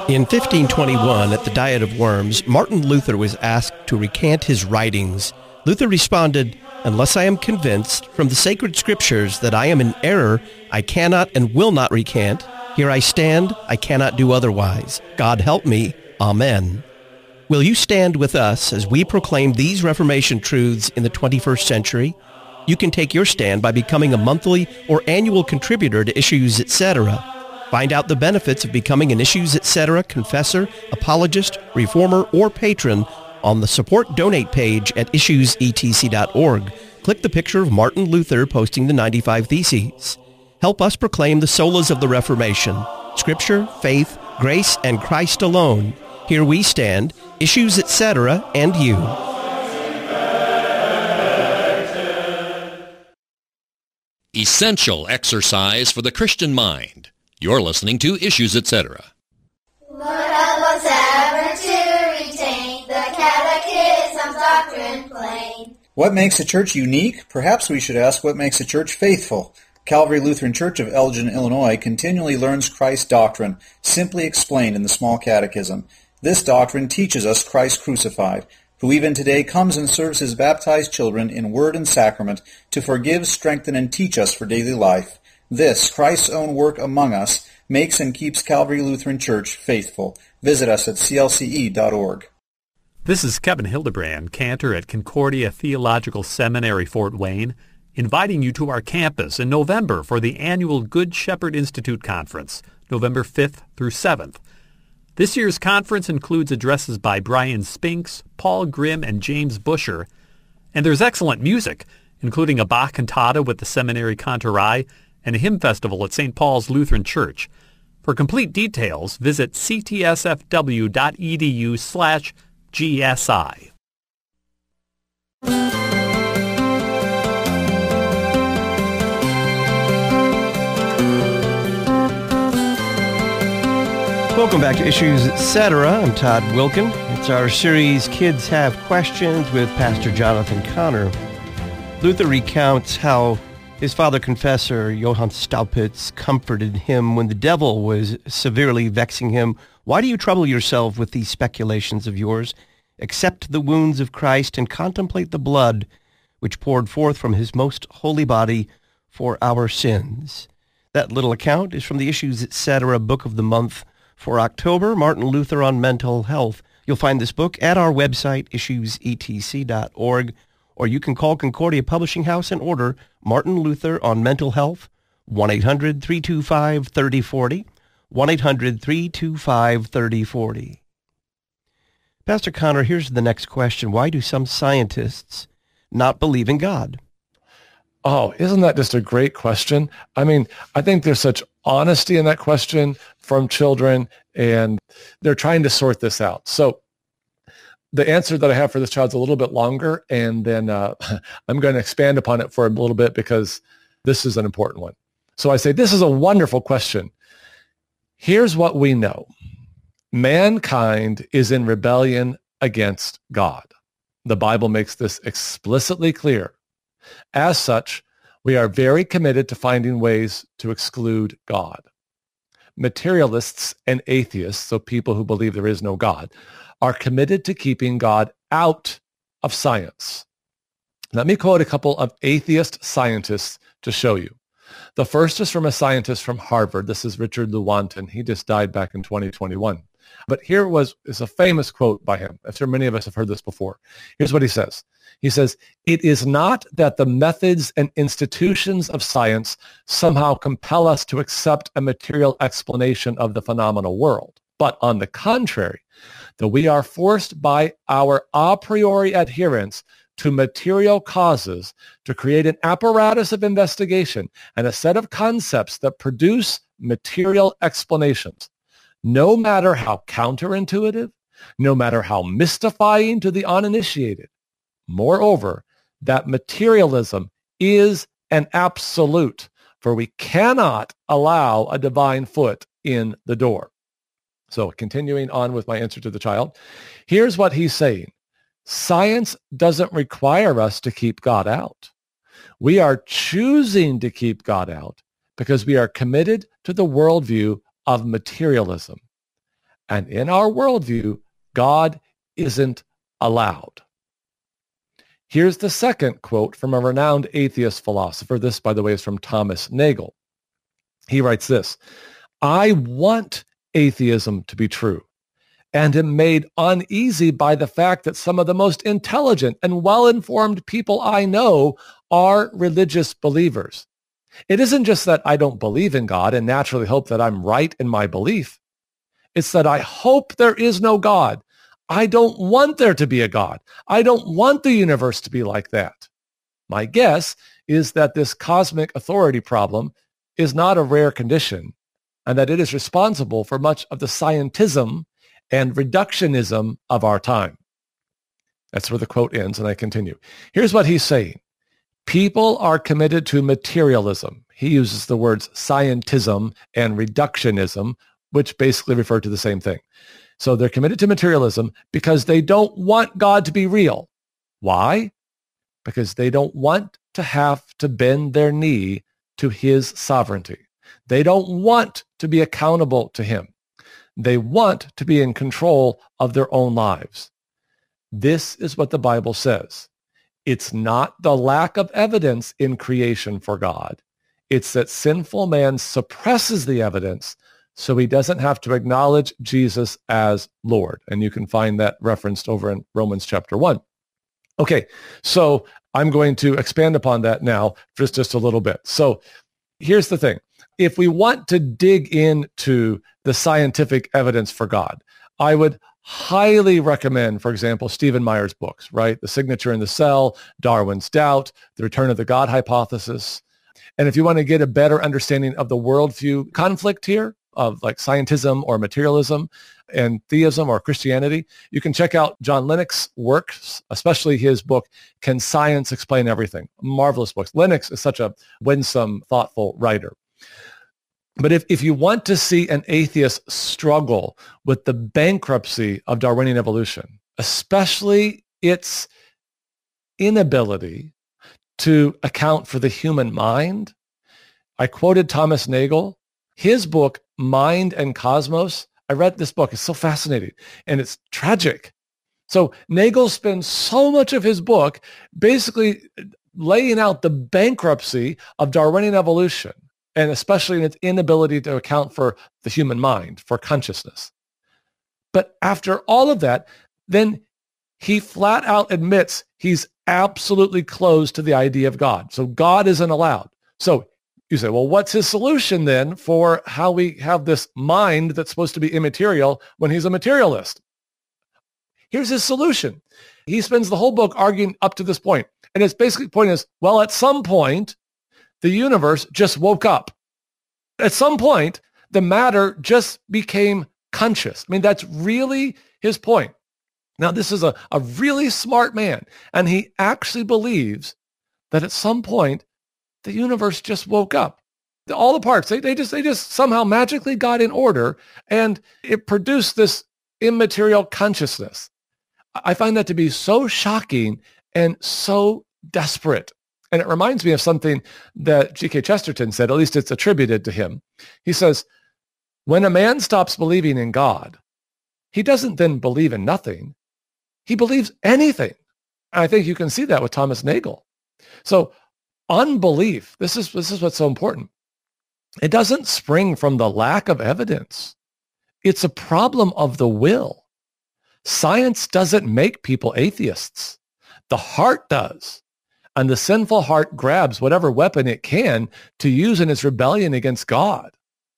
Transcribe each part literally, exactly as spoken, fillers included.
In fifteen twenty-one, at the Diet of Worms, Martin Luther was asked to recant his writings. Luther responded, "Unless I am convinced from the sacred scriptures that I am in error, I cannot and will not recant. Here I stand, I cannot do otherwise. God help me. Amen." Will you stand with us as we proclaim these Reformation truths in the twenty-first century? You can take your stand by becoming a monthly or annual contributor to Issues Etc. Find out the benefits of becoming an Issues Etc. confessor, apologist, reformer, or patron on the Support Donate page at issues e t c dot org. Click the picture of Martin Luther posting the ninety-five Theses. Help us proclaim the solas of the Reformation: Scripture, faith, grace, and Christ alone. Here we stand, Issues Etc., and you. Essential exercise for the Christian mind. You're listening to Issues Etc. Lord, help us ever to retain the Catechism's doctrine plain. What makes a church unique? Perhaps we should ask what makes a church faithful. Calvary Lutheran Church of Elgin, Illinois continually learns Christ's doctrine, simply explained in the Small Catechism. This doctrine teaches us Christ crucified, who even today comes and serves his baptized children in word and sacrament to forgive, strengthen, and teach us for daily life. This, Christ's own work among us, makes and keeps Calvary Lutheran Church faithful. Visit us at c l c e dot org. This is Kevin Hildebrand, cantor at Concordia Theological Seminary, Fort Wayne, inviting you to our campus in November for the annual Good Shepherd Institute Conference, November fifth through seventh. This year's conference includes addresses by Brian Spinks, Paul Grimm, and James Busher, and there's excellent music, including a Bach cantata with the Seminary Cantorai and a hymn festival at Saint Paul's Lutheran Church. For complete details, visit c t s f w dot e d u slash g s i. Welcome back to Issues Etc. I'm Todd Wilkin. It's our series Kids Have Questions with Pastor Jonathan Connor. Luther recounts how his father confessor, Johann Staupitz, comforted him when the devil was severely vexing him. "Why do you trouble yourself with these speculations of yours? Accept the wounds of Christ and contemplate the blood which poured forth from his most holy body for our sins." That little account is from the Issues Etc. Book of the Month for October, Martin Luther on Mental Health. You'll find this book at our website, issues e t c dot org, or you can call Concordia Publishing House and order Martin Luther on Mental Health, one eight hundred three two five three oh four oh, one eight hundred three two five three oh four oh. Pastor Connor, here's the next question. Why do some scientists not believe in God? Oh, isn't that just a great question? I mean, I think there's such honesty in that question from children, and they're trying to sort this out. So the answer that I have for this child is a little bit longer, and then uh, I'm going to expand upon it for a little bit because this is an important one. So I say, this is a wonderful question. Here's what we know. Mankind is in rebellion against God. The Bible makes this explicitly clear. As such, we are very committed to finding ways to exclude God. Materialists and atheists, so people who believe there is no God, are committed to keeping God out of science. Let me quote a couple of atheist scientists to show you. The first is from a scientist from Harvard. This is Richard Lewontin. He just died back in twenty twenty-one. But here was is a famous quote by him. I'm sure many of us have heard this before. Here's what he says. He says, "It is not that the methods and institutions of science somehow compel us to accept a material explanation of the phenomenal world, but on the contrary, that we are forced by our a priori adherence to material causes to create an apparatus of investigation and a set of concepts that produce material explanations, no matter how counterintuitive, no matter how mystifying to the uninitiated. Moreover, that materialism is an absolute, for we cannot allow a divine foot in the door." So continuing on with my answer to the child, here's what he's saying. Science doesn't require us to keep God out. We are choosing to keep God out because we are committed to the worldview of materialism. And in our worldview, God isn't allowed. Here's the second quote from a renowned atheist philosopher. This, by the way, is from Thomas Nagel. He writes this: I want atheism to be true, and am made uneasy by the fact that some of the most intelligent and well-informed people I know are religious believers. It isn't just that I don't believe in God and naturally hope that I'm right in my belief. It's that I hope there is no God. I don't want there to be a God. I don't want the universe to be like that. My guess is that this cosmic authority problem is not a rare condition, and that it is responsible for much of the scientism and reductionism of our time. That's where the quote ends, and I continue. Here's what he's saying. People are committed to materialism. He uses the words scientism and reductionism, which basically refer to the same thing. So they're committed to materialism because they don't want God to be real. Why? Because they don't want to have to bend their knee to his sovereignty. They don't want to be accountable to him. They want to be in control of their own lives. This is what the Bible says. It's not the lack of evidence in creation for God. It's that sinful man suppresses the evidence so he doesn't have to acknowledge Jesus as Lord. And you can find that referenced over in Romans chapter one. Okay, so I'm going to expand upon that now just, just a little bit. So here's the thing. If we want to dig into the scientific evidence for God, I would highly recommend, for example, Stephen Meyer's books, right? The Signature in the Cell, Darwin's Doubt, The Return of the God Hypothesis. And if you want to get a better understanding of the worldview conflict here, of like scientism or materialism and theism or Christianity, you can check out John Lennox's works, especially his book, Can Science Explain Everything? Marvelous books. Lennox is such a winsome, thoughtful writer. But if, if you want to see an atheist struggle with the bankruptcy of Darwinian evolution, especially its inability to account for the human mind, I quoted Thomas Nagel. His book, Mind and Cosmos, I read this book. It's so fascinating, and it's tragic. So Nagel spends so much of his book basically laying out the bankruptcy of Darwinian evolution, and especially in its inability to account for the human mind, for consciousness. But after all of that, then he flat out admits he's absolutely closed to the idea of God. So God isn't allowed. So you say, well, what's his solution then for how we have this mind that's supposed to be immaterial when he's a materialist? Here's his solution. He spends the whole book arguing up to this point. And his basic point is, well, at some point, the universe just woke up. At some point, the matter just became conscious. I mean, that's really his point. Now, this is a, a really smart man, and he actually believes that at some point, the universe just woke up. All the parts, they, they just they just somehow magically got in order, and it produced this immaterial consciousness. I find that to be so shocking and so desperate. And it reminds me of something that G K Chesterton said, at least it's attributed to him. He says, when a man stops believing in God, he doesn't then believe in nothing. He believes anything. And I think you can see that with Thomas Nagel. So unbelief, this is, this is what's so important. It doesn't spring from the lack of evidence. It's a problem of the will. Science doesn't make people atheists. The heart does. And the sinful heart grabs whatever weapon it can to use in its rebellion against God.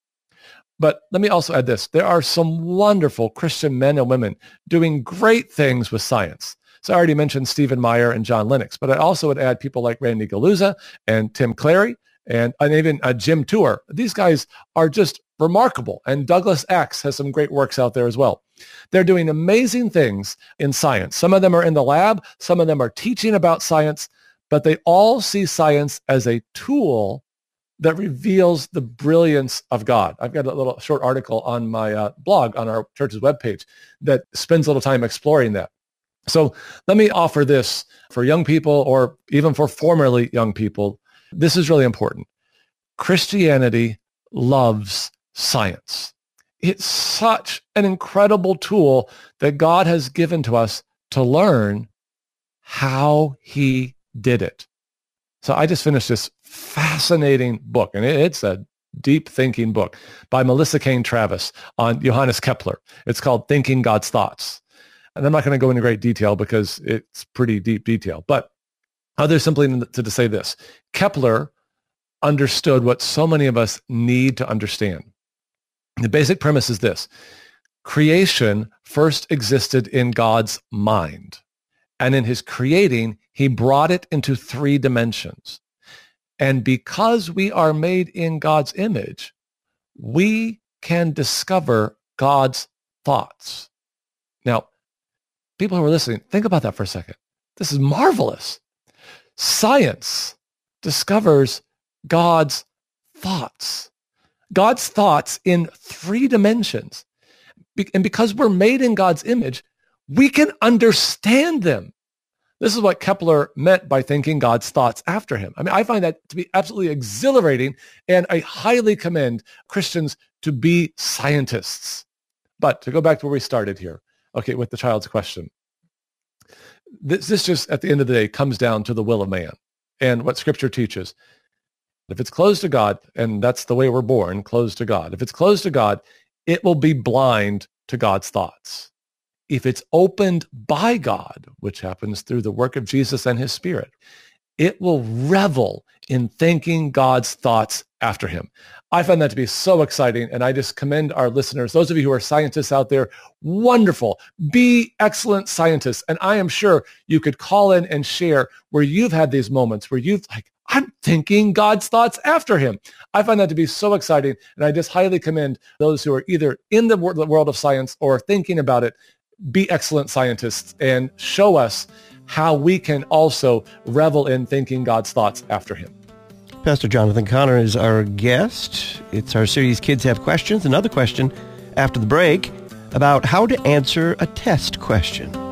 But let me also add this. There are some wonderful Christian men and women doing great things with science. So I already mentioned Stephen Meyer and John Lennox, but I also would add people like Randy Galuza and Tim Clary and, and even uh, Jim Tour. These guys are just remarkable. And Douglas Axe has some great works out there as well. They're doing amazing things in science. Some of them are in the lab. Some of them are teaching about science, but they all see science as a tool that reveals the brilliance of God. I've got a little short article on my uh, blog on our church's webpage that spends a little time exploring that. So let me offer this for young people or even for formerly young people. This is really important. Christianity loves science. It's such an incredible tool that God has given to us to learn how he did it. So I just finished this fascinating book, and it's a deep thinking book by Melissa Cain Travis on Johannes Kepler. It's called Thinking God's Thoughts. And I'm not going to go into great detail because it's pretty deep detail, but other simply to, to say this. Kepler understood what so many of us need to understand. The basic premise is this. Creation first existed in God's mind. And in his creating, he brought it into three dimensions. And because we are made in God's image, we can discover God's thoughts. Now, people who are listening, think about that for a second. This is marvelous. Science discovers God's thoughts. God's thoughts in three dimensions. And because we're made in God's image, we can understand them. This is what Kepler meant by thinking God's thoughts after him. I mean, I find that to be absolutely exhilarating, and I highly commend Christians to be scientists. But to go back to where we started here, okay, with the child's question. This, this just, at the end of the day, comes down to the will of man and what Scripture teaches. If it's closed to God, and that's the way we're born, closed to God. If it's closed to God, it will be blind to God's thoughts. If it's opened by God, which happens through the work of Jesus and his Spirit, it will revel in thinking God's thoughts after him. I find that to be so exciting, and I just commend our listeners, those of you who are scientists out there, wonderful. Be excellent scientists. And I am sure you could call in and share where you've had these moments where you've like, I'm thinking God's thoughts after him. I find that to be so exciting, and I just highly commend those who are either in the world of science or thinking about it. Be excellent scientists and show us how we can also revel in thinking God's thoughts after him. Pastor Jonathan Conner is our guest. It's our series Kids Have Questions. Another question after the break about how to answer a test question.